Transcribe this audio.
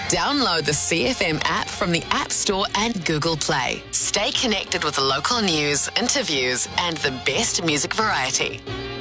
Download the CFM app from the App Store and Google Play. Stay connected with local news, interviews, and the best music variety.